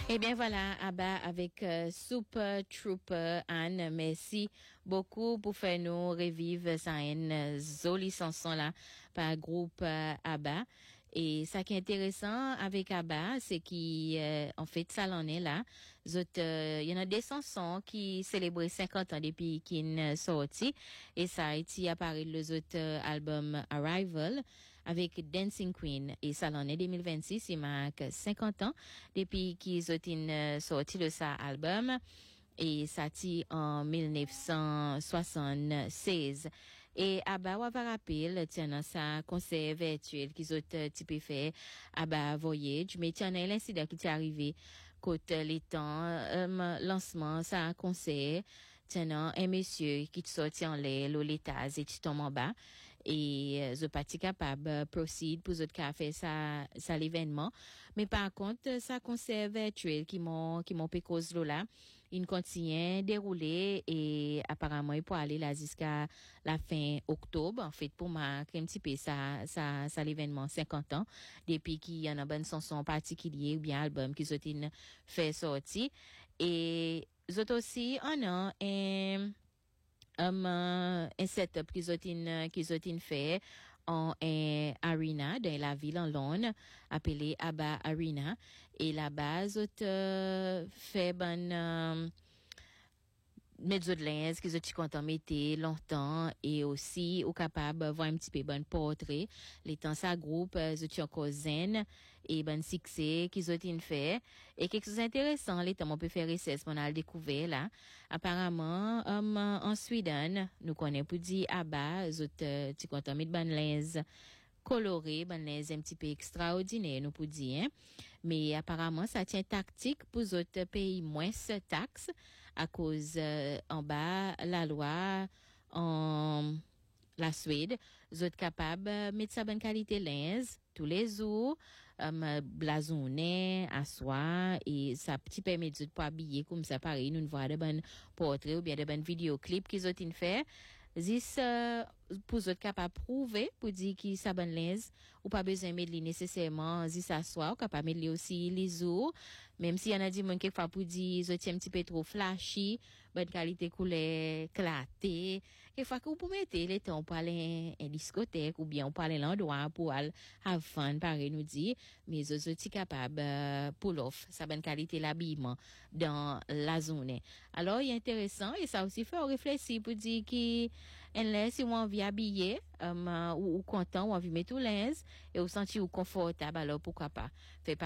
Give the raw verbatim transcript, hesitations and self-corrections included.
Eh bien voilà, Abba avec euh, Super Trooper Anne, merci beaucoup pour faire nous revivre ça une jolie chanson là par groupe euh, Abba. Et ça qui est intéressant avec Abba, c'est qu'il euh, en fait ça l'en est là. Il euh, y en a des chansons qui célèbrent cinquante ans depuis qu'ils sorti et ça a été apparu le autres euh, album Arrival avec Dancing Queen et ça l'en est deux mille vingt-six, il marque cinquante ans depuis qu'ils ont euh, sorti le ça album et ça ti en mille neuf cent soixante-seize. Et Abba va rappeler tiens ça concert virtuel qu'ils ont euh, type fait Abba Voyage, mais tiens l'incident qui est arrivé côté les temps euh, lancement ça concert tiens un monsieur qui sorti en l'air l'étage et qui tombe en bas et euh, je pas capable proceed pour autres qu'a fait ça ça l'événement, mais par contre ça concert virtuel qui m'ont qui m'ont cause là il continue dérouler et apparemment il peut aller là jusqu'à la fin octobre en fait pour marquer un petit peu ça ça ça l'événement cinquante ans depuis qu'il y en a bonne chanson particulier ou bien album qu'ils ont fait sortir et autres aussi un an et um, un setup qu'ils ont qu'ils ont fait en un arena dans la ville en Londres appelé Abba Arena et la base euh, fait bonne euh, mezzo de linge qu'ils ont content mettre longtemps et aussi au capable voir un petit peu bon portrait les temps ça groupe ils encore zen et bon succès qu'ils ont fait et quelque chose d'intéressant les temps on peut faire recherche on a le découvert là apparemment um, en Suède nous connaît pour dire Abba ils ont tu content mettre bon linge coloré, ben les un petit peu extraordinaire nous pour dire hein? Mais apparemment ça tient tactique pour autres pays moins taxes à cause euh, en bas la loi en la Suède vous êtes capable mettre sa bonne qualité linge tous les jours um, blasonné à soi et ça petit permet de pas habiller comme ça pareil nous voir de bonnes portraits ou bien de bonnes vidéoclips qu'ils ont fait Zis euh, pour autres capable prouver pour dire qui ça bonne linge ou pas besoin mettre nécessairement zis s'asseoir ou capable mettre aussi les jours même si y en a dit mon quelquefois pour dire ils un petit peu trop flashy bonne qualité couleur éclatée quelquefois que vous pouvez mettre les temps pour aller en discothèque ou bien on parler l'endroit pour aller have fun pareil nous dit mais ils aussi capable euh, pull off sa bonne qualité l'habillement dans la zone alors il est intéressant et ça aussi fait réfléchir pour dire qui elle si on envie habiller um, ou, ou content ou envie mettre tout linge et ou sentir ou confortable alors pourquoi pas fait